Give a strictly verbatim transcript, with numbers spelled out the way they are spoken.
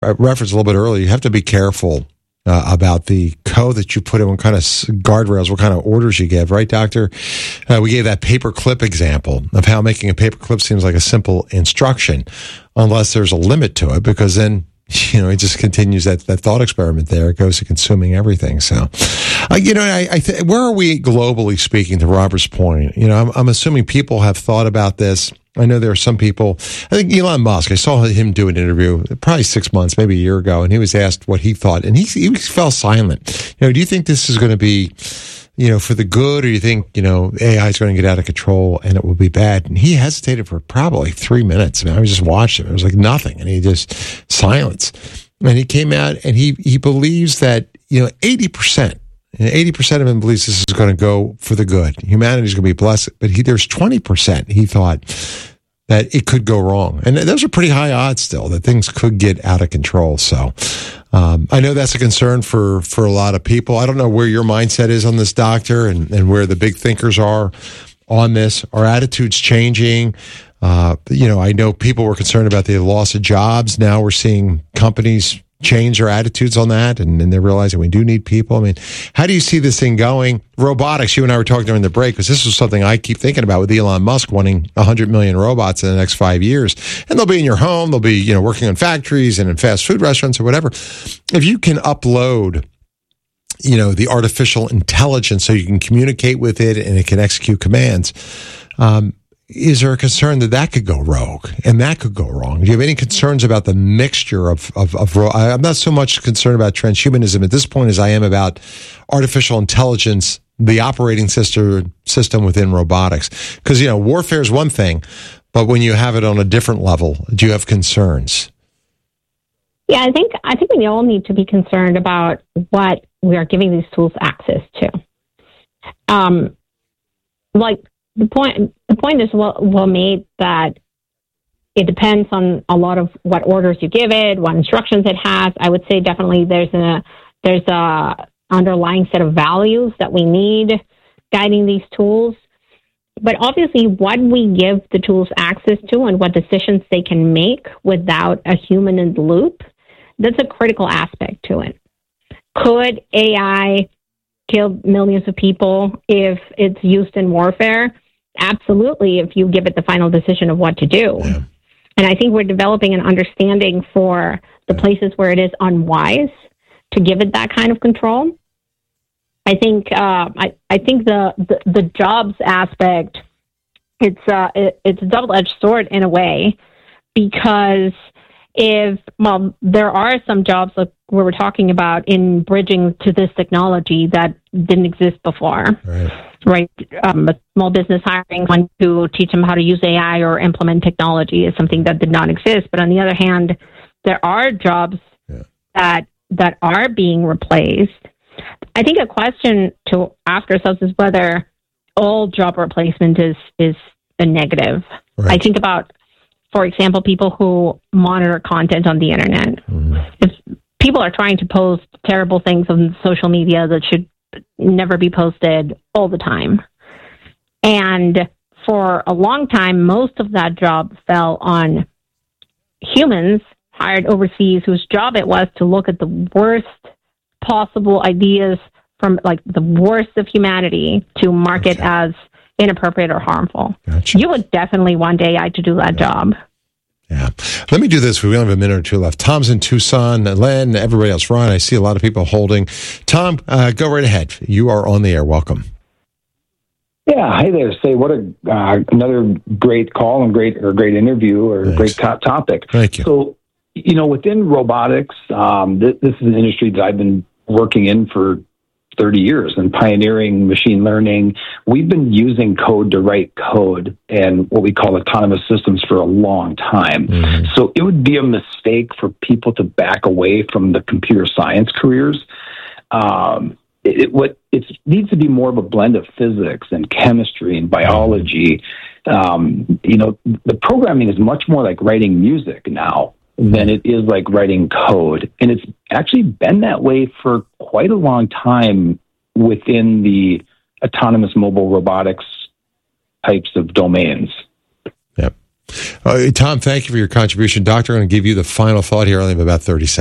I referenced a little bit earlier, you have to be careful uh, about the code that you put in, what kind of guardrails, what kind of orders you give, right, Doctor? Uh, we gave that paperclip example of how making a paperclip seems like a simple instruction, unless there's a limit to it, because then, you know, it just continues that, that thought experiment there. It goes to consuming everything. So, uh, you know, I, I th- where are we globally speaking, to Robert's point? You know, I'm, I'm assuming people have thought about this. I know there are some people, I think Elon Musk, I saw him do an interview probably six months, maybe a year ago, and he was asked what he thought, and he, he fell silent. You know, do you think this is going to be, you know, for the good, or do you think, you know, A I is going to get out of control and it will be bad? And he hesitated for probably three minutes. I mean, I just watched him. It was like nothing. And he just silence. And he came out and he, he believes that, you know, eighty percent, eighty percent of him believes this is going to go for the good. Humanity is going to be blessed. But he, there's twenty percent he thought that it could go wrong. And those are pretty high odds still, that things could get out of control. So um, I know that's a concern for, for a lot of people. I don't know where your mindset is on this, Doctor, and, and where the big thinkers are on this. Are attitudes changing? Uh, you know, I know people were concerned about the loss of jobs. Now we're seeing companies change their attitudes on that, and, and they're realizing we do need people. I mean, how do you see this thing going? Robotics, you and I were talking during the break, because this is something I keep thinking about with Elon Musk wanting one hundred million robots in the next five years. And they'll be in your home, they'll be, you know, working in factories and in fast food restaurants or whatever. If you can upload, you know, the artificial intelligence so you can communicate with it and it can execute commands, um, is there a concern that that could go rogue and that could go wrong? Do you have any concerns about the mixture of, of, of, I'm not so much concerned about transhumanism at this point as I am about artificial intelligence, the operating system, system within robotics. Because, you know, warfare is one thing, but when you have it on a different level, do you have concerns? Yeah, I think, I think we all need to be concerned about what we are giving these tools access to. Um, like, The point, the point is well, well made that it depends on a lot of what orders you give it, what instructions it has. I would say definitely there's a there's a underlying set of values that we need guiding these tools. But obviously, what we give the tools access to and what decisions they can make without a human in the loop, that's a critical aspect to it. Could A I kill millions of people if it's used in warfare? Absolutely, if you give it the final decision of what to do. Yeah. And I think we're developing an understanding for the places where it is unwise to give it that kind of control. I think uh, I, I think the, the, the jobs aspect, it's uh, it, it's a double-edged sword in a way, because if, well, there are some jobs like we were talking about in bridging to this technology that didn't exist before. Right. Right. Um, a small business hiring one to teach them how to use A I or implement technology is something that did not exist. But on the other hand, there are jobs yeah. that that are being replaced. I think a question to ask ourselves is whether all job replacement is, is a negative. Right. I think about, for example, people who monitor content on the internet. Mm-hmm. If people are trying to post terrible things on social media that should never be posted all the time. And for a long time, most of that job fell on humans hired overseas whose job it was to look at the worst possible ideas from like the worst of humanity to mark okay. it as inappropriate or harmful. Gotcha. You would definitely want A I to do that yeah. job. Yeah. Let me do this. We only have a minute or two left. Tom's in Tucson, Len, everybody else. Ron, I see a lot of people holding. Tom, uh, go right ahead. You are on the air. Welcome. Yeah. Hi there. Say, what a uh, another great call and great or great interview or Thanks. great top topic. Thank you. So, you know, within robotics, um, this, this is an industry that I've been working in for thirty years and pioneering machine learning. We've been using code to write code and what we call autonomous systems for a long time. Mm-hmm. So it would be a mistake for people to back away from the computer science careers. Um, it, it, what it needs to be more of a blend of physics and chemistry and biology. Um, you know, the programming is much more like writing music now than it is like writing code. And it's actually been that way for quite a long time within the autonomous mobile robotics types of domains. Yep. Uh, Tom, thank you for your contribution. Doctor, I'm going to give you the final thought here. I only have about thirty seconds.